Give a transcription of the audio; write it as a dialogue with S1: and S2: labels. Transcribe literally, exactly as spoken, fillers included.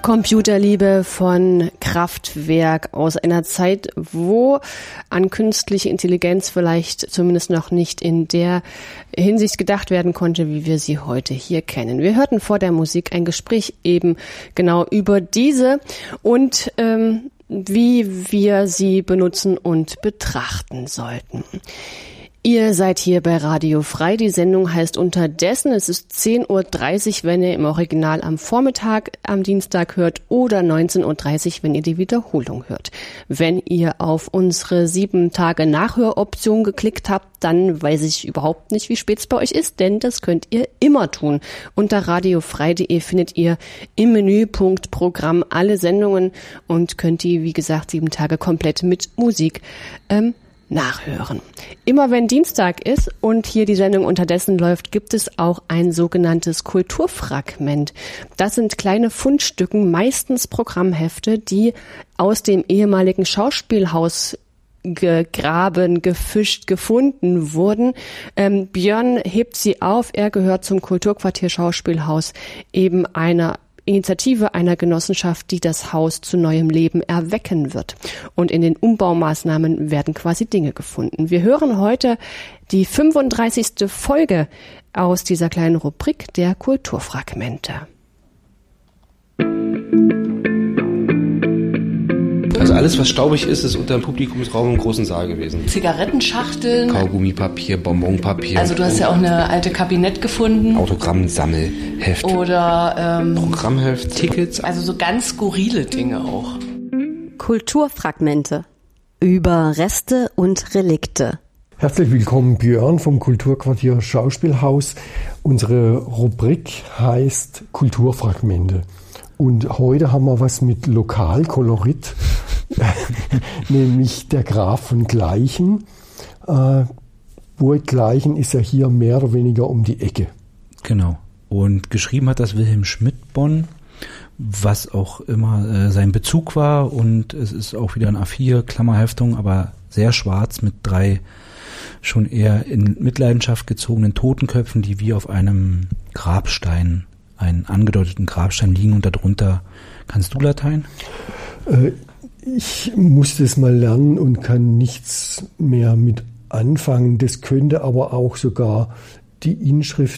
S1: Computerliebe von Kraftwerk aus einer Zeit, wo an künstliche Intelligenz vielleicht zumindest noch nicht in der Hinsicht gedacht werden konnte, wie wir sie heute hier kennen. Wir hörten vor der Musik ein Gespräch eben genau über diese und ähm, wie wir sie benutzen und betrachten sollten. Ihr seid hier bei Radio Frei. Die Sendung heißt Unterdessen. Es ist zehn Uhr dreißig, wenn ihr im Original am Vormittag am Dienstag hört oder neunzehn Uhr dreißig, wenn ihr die Wiederholung hört. Wenn ihr auf unsere sieben Tage Nachhöroption geklickt habt, dann weiß ich überhaupt nicht, wie spät es bei euch ist, denn das könnt ihr immer tun. Unter radiofrei punkt de findet ihr im Menüpunkt Programm alle Sendungen und könnt die, wie gesagt, sieben Tage komplett mit Musik ähm, nachhören. Immer wenn Dienstag ist und hier die Sendung unterdessen läuft, gibt es auch ein sogenanntes Kulturfragment. Das sind kleine Fundstücken, meistens Programmhefte, die aus dem ehemaligen Schauspielhaus gegraben, gefischt, gefunden wurden. Ähm, Björn hebt sie auf. Er gehört zum Kulturquartier Schauspielhaus, eben einer Initiative einer Genossenschaft, die das Haus zu neuem Leben erwecken wird. Und in den Umbaumaßnahmen werden quasi Dinge gefunden. Wir hören heute die fünfunddreißigste Folge aus dieser kleinen Rubrik der Kulturfragmente.
S2: Also alles, was staubig ist, ist unter dem Publikumsraum im großen Saal gewesen.
S3: Zigarettenschachteln.
S2: Kaugummipapier, Bonbonpapier.
S3: Also du hast ja auch eine alte Kabinett gefunden.
S2: Autogrammsammelheft.
S3: Oder ähm,
S2: Programmheft, Tickets.
S3: Also so ganz skurrile Dinge auch.
S4: Kulturfragmente. Über Reste und Relikte.
S5: Herzlich willkommen, Björn vom Kulturquartier Schauspielhaus. Unsere Rubrik heißt Kulturfragmente. Und heute haben wir was mit Lokalkolorit, nämlich der Graf von Gleichen. Äh, Burg Gleichen ist ja hier mehr oder weniger um die Ecke.
S6: Genau. Und geschrieben hat das Wilhelm Schmidtbonn, was auch immer äh, sein Bezug war. Und es ist auch wieder ein A vier Klammerheftung, aber sehr schwarz mit drei schon eher in Mitleidenschaft gezogenen Totenköpfen, die wie auf einem Grabstein einen angedeuteten Grabstein liegen und darunter. Kannst du Latein?
S5: Äh, ich musste es mal lernen und kann nichts mehr mit anfangen. Das könnte aber auch sogar die Inschrift